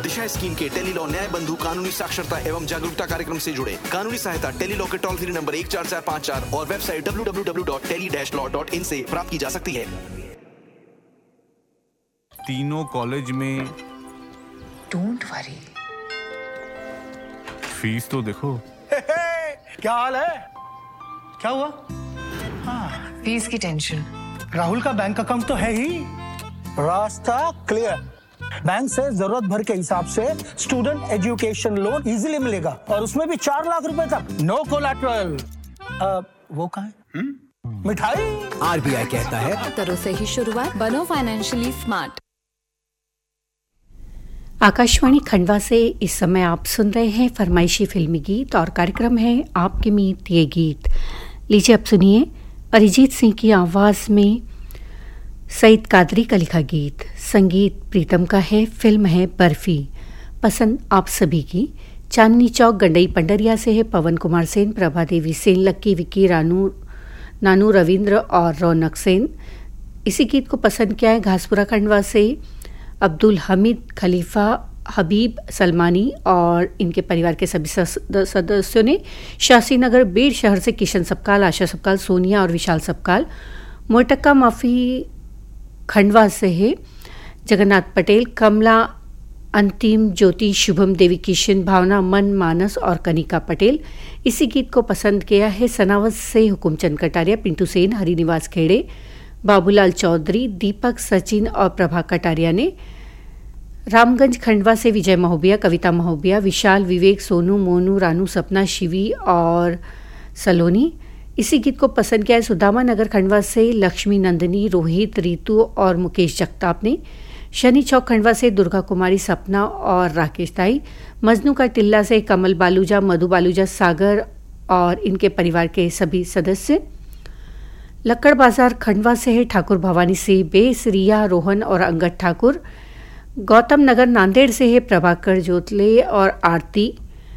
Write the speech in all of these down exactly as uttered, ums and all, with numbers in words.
दिशा scheme के tele law न्याय बंधु कानूनी साक्षरता एवं जागरूकता कार्यक्रम से जुड़े। कानूनी सहायता टेली लॉ के टोल फ्री नंबर एक चार चार पाँच चार और website W W W dot tele dash law dot in से प्राप्त की जा सकती है। तीनों कॉलेज में डोंट वरी, फीस तो देखो। क्या हाल है? क्या हुआ? हाँ, फीस की टेंशन। राहुल का बैंक अकाउंट तो है ही, रास्ता क्लियर। बैंक से जरूरत भर के हिसाब से स्टूडेंट एजुकेशन लोन इजीली मिलेगा और उसमें भी चार लाख रुपए तक, नो कोलैटरल। वो कहाँ है? मिठाई। आरबीआई कहता है करो से ही शुरुआत, बनो फाइनेंशियली स्मार्ट। आकाशवाणी खंडवा से इस समय आप सुन रहे हैं फरमाइशी फिल्मी गीत और कार्यक्रम है आपके मीत ये गीत। लीजिए अब सुनिए अरिजीत सिंह की आवाज़ में सईद कादरी का लिखा गीत। संगीत प्रीतम का है, फिल्म है बर्फी। पसंद आप सभी की। चांदनी चौक गंडई पंडरिया से है पवन कुमार सेन, प्रभा देवी सेन, लक्की विक्की, रानू नानू रविंद्र और रौनक सेन। इसी गीत को पसंद किया है घासपुरा खंडवा से अब्दुल हमीद, खलीफा, हबीब सलमानी और इनके परिवार के सभी सदस्यों ने। शासी नगर बीड़ शहर से किशन सबकाल, आशा सबकाल, सोनिया और विशाल सबकाल। मोटक्का माफी खंडवा से है जगन्नाथ पटेल, कमला, अंतिम, ज्योति, शुभम, देवी किशन, भावना, मन, मानस और कनिका पटेल। इसी गीत को पसंद किया है सनावत से हुकुमचंद कटारिया, पिंटू सेन, हरिनिवास खेड़े, बाबूलाल चौधरी, दीपक, सचिन और प्रभा कटारिया ने। रामगंज खंडवा से विजय महोबिया, कविता महोबिया, विशाल, विवेक, सोनू, मोनू, रानू, सपना, शिवी और सलोनी। इसी गीत को पसंद किया है सुदामा नगर खंडवा से लक्ष्मी, नंदिनी, रोहित, रीतू और मुकेश जगताप ने। शनि चौक खंडवा से दुर्गा कुमारी, सपना और राकेश ताई। मजनू का टिल्ला से कमल बालूजा, मधु बालूजा, सागर और इनके परिवार के सभी सदस्य। लक्कड़ बाजार खंडवा से है ठाकुर भवानी से बेस, रिया, रोहन और अंगद ठाकुर। गौतम नगर नांदेड़ से है प्रभाकर जोतले और आरती।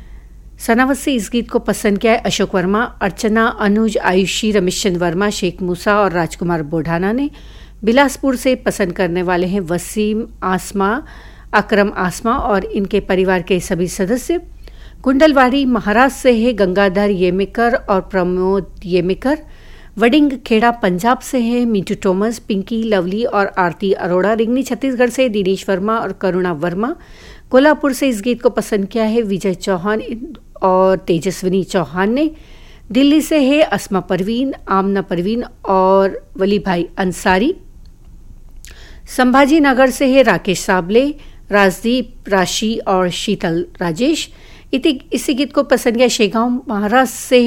सनावत से इस गीत को पसंद किया है अशोक वर्मा, अर्चना, अनुज, आयुषी, रमेश चंद वर्मा, शेख मूसा और राजकुमार बोढ़ाना ने। बिलासपुर से पसंद करने वाले हैं वसीम, आसमा, अकरम आसमा और इनके परिवार के सभी सदस्य। कुंडलवाड़ी महाराष्ट्र से है गंगाधर येमेकर और प्रमोद येमेकर। वडिंग खेड़ा पंजाब से है मिंटू टॉमस, पिंकी, लवली और आरती अरोड़ा। रिंगनी छत्तीसगढ़ से दिनेश वर्मा और करुणा वर्मा। कोल्हापुर से इस गीत को पसंद किया है विजय चौहान और तेजस्विनी चौहान ने। दिल्ली से है अस्मा परवीन, आमना परवीन और वली भाई अंसारी। संभाजी नगर से है राकेश साबले, राजदीप, राशि और शीतल राजेश। इसी गीत को पसंद किया शेगांव महाराष्ट्र से